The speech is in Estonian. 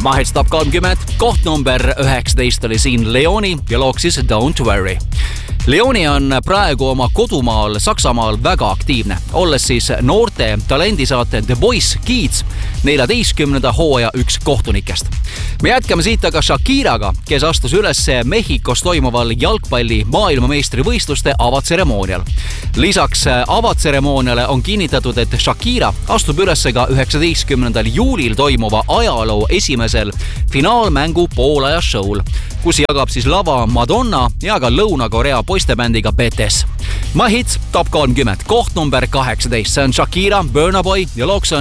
Mahets Top 30, koht number 19 oli siin Leoni ja loog siis Don't Worry. Leoni on praegu oma kodumaal Saksamaal väga aktiivne, olles siis noorte talendisaate The Boys Kids 14. hooaja üks kohtunikest. Me jätkame siit aga Shakiraga, kes astus üles Mehhikos toimuval jalgpalli maailmameistrivõistluste avatseremoonial. Lisaks avatseremooniale on kinnitatud, et Shakira astub üles ka 19. juulil toimuva ajaloo esimesel finaalmängu poolaja show'l, kus jagab siis lava Madonna ja ka Lõuna-Korea poistebändiga BTS. Mahets Top 30, koht number 18, see on Shakira, Burna Boy ja looks on